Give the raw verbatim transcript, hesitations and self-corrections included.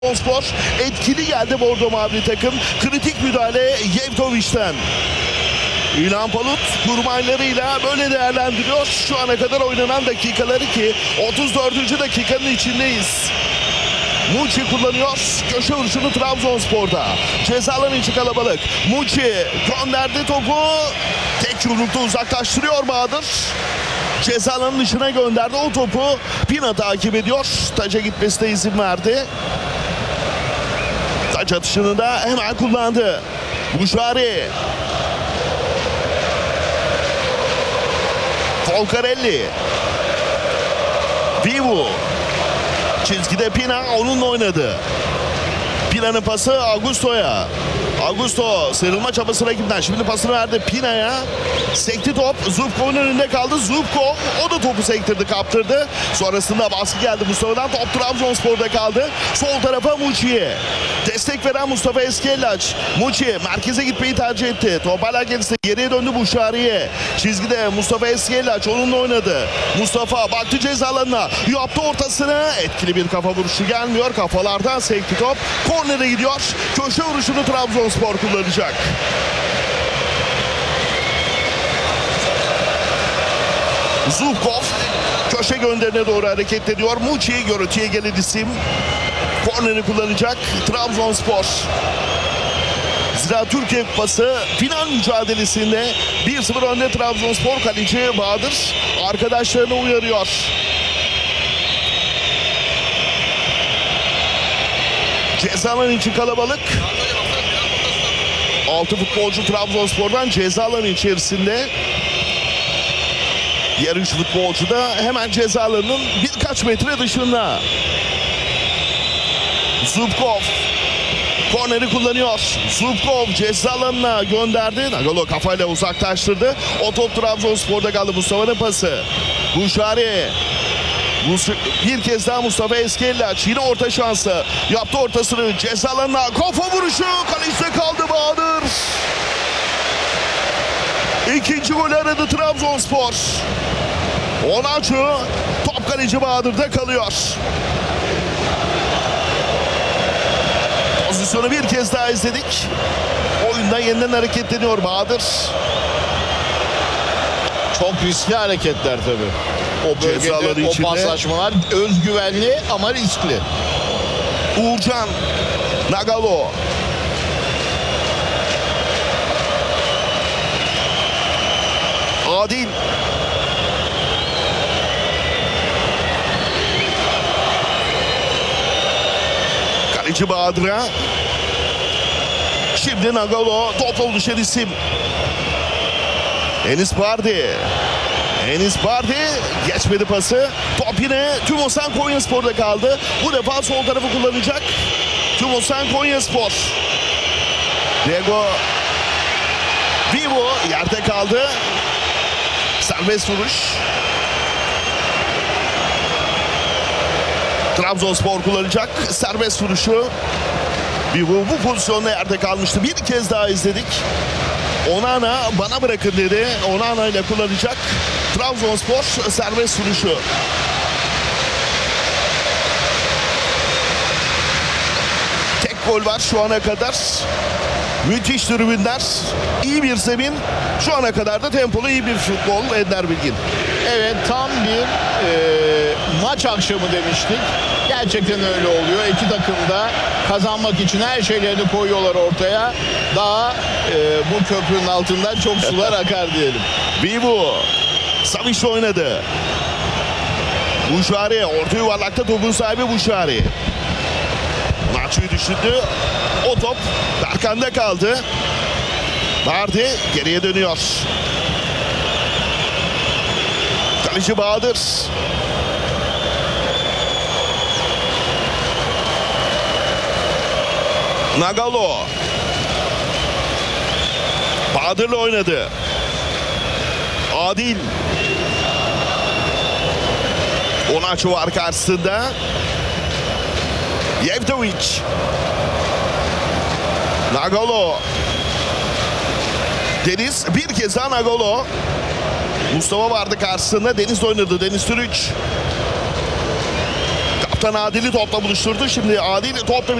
Trabzonspor etkili geldi Bordo Mavili takım. Kritik müdahale Yevtovic'ten. İlhan Palut kurmaylarıyla böyle değerlendiriyor şu ana kadar oynanan dakikaları ki otuz dördüncü dakikanın içindeyiz. Muçi kullanıyor köşe vuruşunu Trabzonspor'da. Ceza alanı içi kalabalık. Muçi gönderdi topu. Tek yumrukta uzaklaştırıyor Bahadır. Ceza alanının dışına gönderdi o topu. Pina takip ediyor. Taca gitmesine izin verdi. Taç atışını da hemen kullandı. Buşari. Folcarelli. Vivu. Çizgide Pina onunla oynadı. Pina'nın pası Augusto'ya. Augusto sıyrılma çabası rakibinden. Şimdi pasını verdi Pina'ya. Sekti top. Zubkov'un önünde kaldı. Zubkov o da topu sektirdi, kaptırdı. Sonrasında baskı geldi Mustafa'dan. Top Trabzonspor'da kaldı. Sol tarafa Muçi'ye. Destek veren Mustafa Eskellaç. Muçi merkeze gitmeyi tercih etti. Top hala gelirse geriye döndü Buşari'ye. Çizgide Mustafa Eskellaç onunla oynadı. Mustafa baktı ceza alanına. Yaptı ortasını. Etkili bir kafa vuruşu gelmiyor. Kafalardan sekti top. Kornere gidiyor. Köşe vuruşunu Trabzonspor kullanacak. Zubkov köşe gönderine doğru hareket ediyor. Muçi görüntüye gelen isim. Korneri kullanacak Trabzonspor. Zira Türkiye Kupası final mücadelesinde bir sıfır önde Trabzonspor. Kaleci Bahadır arkadaşlarını uyarıyor. Ceza alanı için kalabalık. altı futbolcu Trabzonspor'dan ceza alanı içerisinde. Diğer üç futbolcu da hemen ceza alanının birkaç metre dışında. Zubkov korneri kullanıyor. Zubkov ceza alanına gönderdi. Nagalo kafayla uzaklaştırdı. O top Trabzonspor'da kaldı. Mustafa'nın pası. Buşari. Bir kez daha Mustafa Eskellaç. Yine orta şansı. Yaptı ortasını ceza alanına. Kafa vuruşu. Kalecide kaldı Bahadır. İkinci gol aradı Trabzonspor. Onaçu. Top kaleci Bahadır'da kalıyor. Pozisyonu bir kez daha izledik. Oyunda yeniden hareketleniyor Bahadır. Çok riskli hareketler tabii. O bölgede o paslaşmalar özgüvenli ama riskli. Uğurcan. Nagalo. Adil. Kaleci Bahadır'a. Şimdi Nagalo topla düşen isim. Enis Bardi. Enis Bardi geçmedi pası. Top yine Tümosan Konyaspor'da kaldı. Bu defa sol tarafı kullanacak. Tümosan Konyaspor. Diego Vivo yerde kaldı. Serbest vuruş. Trabzonspor kullanacak serbest vuruşu. Vivo bu pozisyonda yerde kalmıştı. Bir kez daha izledik. Onana bana bırakın dedi. Onana ile kullanacak Trabzonspor serbest vuruşu. Tek gol var şu ana kadar. Müthiş tribünler. İyi bir zemin. Şu ana kadar da tempolu iyi bir futbol Ender Bilgin. Evet, tam bir e, maç akşamı demiştik. Gerçekten öyle oluyor. İki takım da kazanmak için her şeylerini koyuyorlar ortaya. Daha e, bu köprünün altından çok sular akar diyelim. Vivu Savic oynadı. Buşari orta yuvarlakta topun sahibi Buşari. Maçı düşündü. O top arkanda kaldı. Bardi geriye dönüyor. Kaleci Bahadır. Nagalo. Bahadır'la oynadı. Adil. Onaçu var karşısında. Yevtovic. Nagalo. Deniz bir kez daha Nagalo. Mustafa vardı karşısında. Deniz oynadı. Deniz Türüç. Toptan Adil'i topla buluşturdu. Şimdi Adil topla